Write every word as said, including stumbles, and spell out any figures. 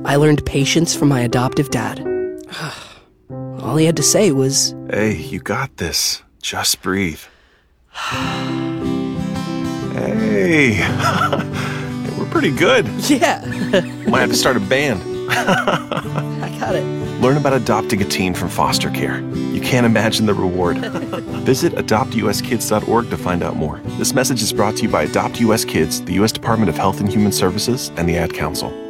I learned patience from my adoptive dad. All he had to say was, "Hey, you got this. Just breathe." Hey, we're pretty good. Yeah. Might have to start a band. I got it. Learn about adopting a teen from foster care. You can't imagine the reward. Visit adopt u s kids dot org to find out more. This message is brought to you by Adopt U S Kids, the U S Department of Health and Human Services, and the Ad Council.